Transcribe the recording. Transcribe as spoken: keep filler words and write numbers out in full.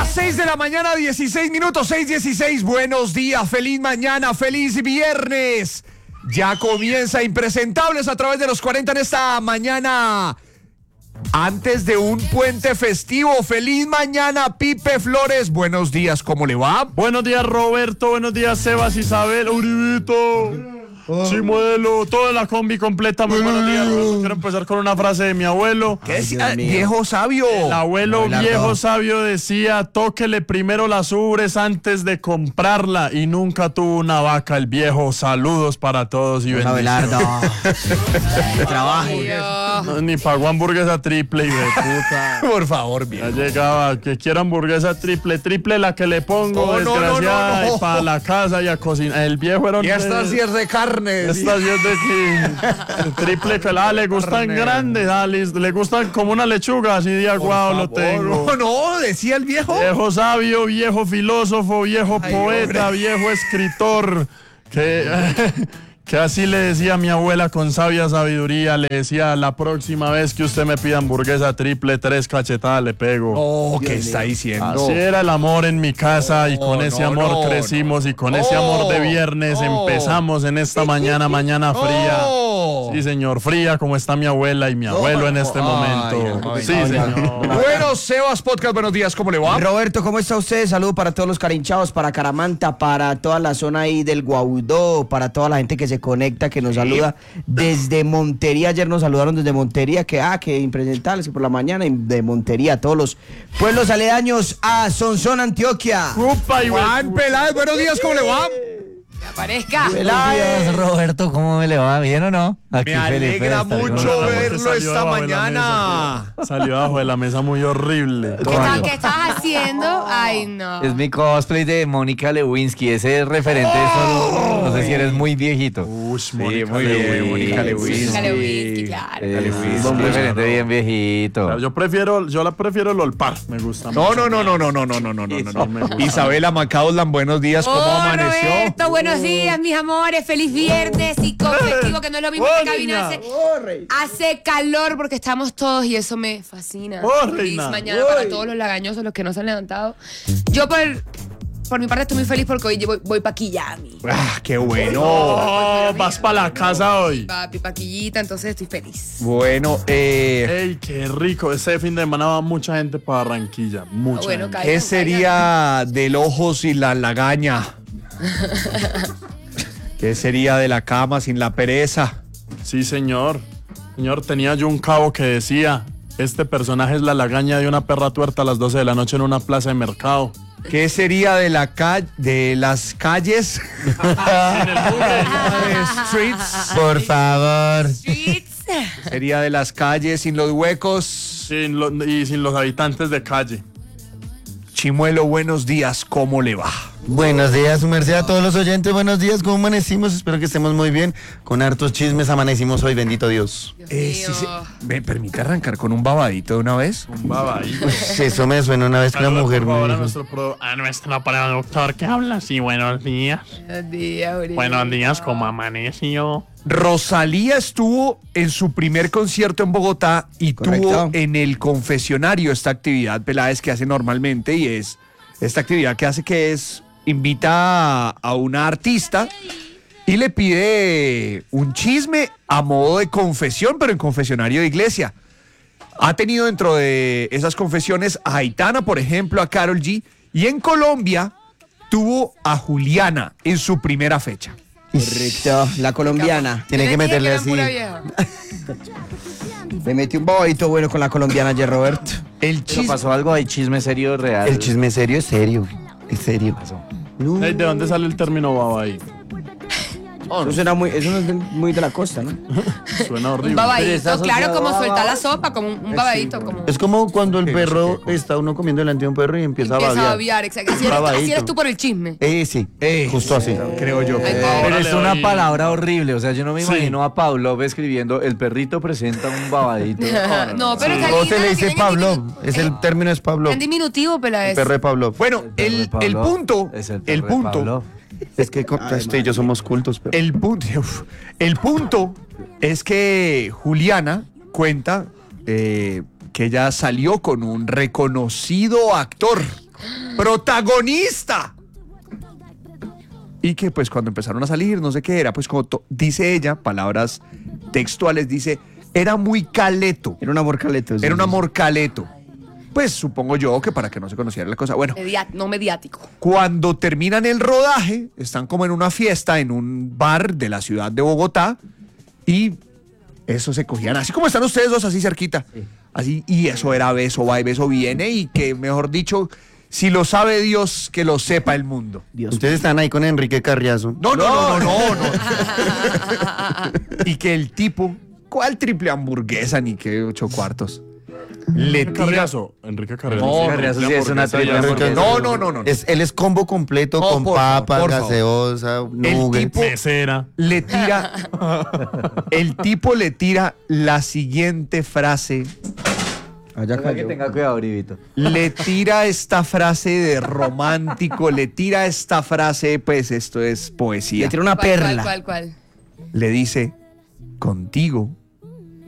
Las seis de la mañana, dieciséis minutos, seis dieciséis. Buenos días, feliz mañana, feliz viernes. Ya comienza Impresentables a través de los cuarenta en esta mañana. Antes de un puente festivo, feliz mañana, Pipe Flores. Buenos días, ¿cómo le va? Buenos días, Roberto. Buenos días, Sebas, Isabel, Uribito. Oh. Chimuelo, toda la combi completa. Muy buenos días, Roberto. Quiero empezar con una frase de mi abuelo. ¿Qué decía? Viejo sabio. El abuelo Abelardo. Viejo sabio decía: tóquele primero las ubres antes de comprarla. Y nunca tuvo una vaca el viejo. Saludos para todos y bendiciones. Abelardo. Trabajo. No, ni pagó hamburguesa triple y de puta. Por favor, bien. Ya llegaba, que quiero hamburguesa triple, triple la que le pongo, oh, desgraciada, no, no, no, no. para la casa y a cocinar. El viejo era un... Y esta sí es de carne. Esta sí es de aquí. Triple que la le gustan carne. Grandes, ah, le, le gustan como una lechuga, así de aguado lo tengo. No, no, decía el viejo. Viejo sabio, viejo filósofo, viejo Ay, poeta, hombre. Viejo escritor, que... Que así le decía a mi abuela con sabia sabiduría, le decía: la próxima vez que usted me pida hamburguesa triple, tres cachetadas le pego. Oh, ¿qué está diciendo? Así era el amor en mi casa, oh, y con ese no, amor no, crecimos, no. y con oh, ese amor de viernes oh, empezamos en esta mañana, mañana fría. Oh. Sí, señor, fría como está mi abuela y mi abuelo oh, en este oh, momento. Ay, sí, ay, señor. Ay. Bueno, Sebas Podcast, buenos días, ¿cómo le va? Roberto, ¿cómo está usted? Saludos para todos los carinchados, para Caramanta, para toda la zona ahí del Guaudó, para toda la gente que se conecta, que nos saluda desde Montería. Ayer nos saludaron desde Montería, que ah, que Impresentables, que por la mañana de Montería, todos los pueblos aledaños a Sonsón, Antioquia. Upa, y Juan Peláez, buenos días, ¿cómo le va? Que aparezca. Buenos días, Roberto, ¿cómo me le va? ¿Bien o no? Aquí me alegra mucho verlo esta mañana. Mesa, salió abajo de la mesa muy horrible. ¿Qué, tal, ¿Qué estás haciendo? Ay, no. Es mi cosplay de Mónica Lewinsky, ese referente. Oh, solo, no sé si eres muy viejito. Uy, sí, muy bien, Mónica Lewinsky. Mónica Lewinsky, claro. Es un referente bien viejito. Yo prefiero, yo la prefiero el Olpar, me gusta no, mucho. No, no, no, no, no, no, no, no, no, no, no. Isabela Macauslan, buenos días, ¿cómo oh, amaneció? Roberto, buenos días, mis amores, feliz viernes y con festivo, que no es lo mismo que cabina hace, hace calor porque estamos todos y eso me fascina. Oh, feliz reina. mañana oh, para todos los lagañosos, los que no se han levantado. Yo por, por mi parte estoy muy feliz porque hoy voy, voy pa' Quillami. Ah, qué bueno. Oh, vas para la casa hoy. Papi, pa' Quillita, entonces estoy feliz. Bueno, eh... ey, qué rico. Ese fin de semana va mucha gente para Barranquilla. Mucha ah, bueno, gente. caigan, ¿Qué sería caigan. Del ojo sin la lagaña? ¿Qué sería de la cama sin la pereza? Sí, señor. Señor, tenía yo un cabo que decía: este personaje es la lagaña de una perra tuerta a las doce de la noche en una plaza de mercado. ¿Qué sería de la ca de las calles? Sin el Google. Streets. Por favor. Streets. Sería de las calles sin los huecos. Sin lo, y sin los habitantes de calle. Chimuelo, buenos días, ¿cómo le va? Buenos días, su merced, a todos los oyentes, buenos días, ¿cómo amanecimos? Espero que estemos muy bien, con hartos chismes amanecimos hoy, bendito Dios. Dios eh, sí, sí. ¿Me permite arrancar con un babadito de una vez? Un babadito. Sí, eso me suena una vez que una mujer me dijo. A nuestro, pro, a nuestro productor que habla así, buenos días. Buenos días, Uri. Buenos días, ¿cómo amaneció? Rosalía estuvo en su primer concierto en Bogotá y Correcto. Tuvo en el confesionario esta actividad, Peláez, que hace normalmente, y es esta actividad que hace que es, invita a, a una artista y le pide un chisme a modo de confesión, pero en confesionario de iglesia. Ha tenido dentro de esas confesiones a Aitana, por ejemplo, a Karol G, y en Colombia tuvo a Juliana en su primera fecha. Correcto, la colombiana. Tiene que meterle así. Me metí un bobadito bueno con la colombiana ayer, Roberto. El chisme. ¿Pasó algo? ¿Hay chisme serio real? El chisme serio es serio. Es serio. No. ¿De dónde sale el término babadito? Oh, eso, suena muy, eso no es de, muy de la costa, ¿no? Suena horrible. Un babadito, claro, como suelta la sopa, como un, un babadito. Sí, como... Es como cuando el perro está uno comiendo delante de un perro y empieza, empieza a babear. a babear, exacto. Así eres, así eres tú por el chisme. Eh, sí, eh, justo así. Creo yo. Ay, eh, pero es una palabra horrible, o sea, yo no me imagino sí. a Pavlov escribiendo: el perrito presenta un babadito. Oh, no, no, pero sí. O se le dice Pavlov, es el término es Pavlov. En diminutivo, Peláez. El perro de Pavlov. Bueno, el, el, el punto, es el, el punto. Es que Ay, este y yo somos cultos. Pero... El punto, uf, el punto es que Juliana cuenta eh, que ella salió con un reconocido actor. protagonista. Y que pues cuando empezaron a salir, no sé qué era, pues como to- dice ella, palabras textuales, dice, era muy caleto. Era un amor caleto. sí, Era un sí. amor caleto. Pues supongo yo que para que no se conociera la cosa. Bueno, Media- no mediático. cuando terminan el rodaje, están como en una fiesta en un bar de la ciudad de Bogotá y eso se cogían, así como están ustedes dos, así cerquita. Así, y eso era beso va y beso viene y que, mejor dicho, si lo sabe Dios, que lo sepa el mundo. Dios. Ustedes están ahí con Enrique Carriazo. No, no, no, no, no. no. Y que el tipo, ¿cuál triple hamburguesa ni qué ocho cuartos? Le tira. Carriazo. Enrique Carriazo. No, Carriazo la sí es una hamburguesa triple ya- hamburguesa. No, no, no, no. Es, él es combo completo No, con por favor, papas, por favor. gaseosa, El nuggets. tipo Mesera. le tira. El tipo le tira la siguiente frase. Allá cayó. cuidado, Brivito. Le tira esta frase de romántico, le tira esta frase, pues esto es poesía. Le tira una ¿Cuál, cuál, perla. cuál, cuál? Le dice, contigo